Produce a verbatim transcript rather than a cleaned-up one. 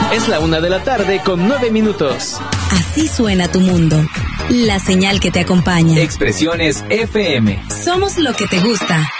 Es la una de la tarde con nueve minutos. Así suena tu mundo. La señal que te acompaña. Expresiones F M. Somos lo que te gusta.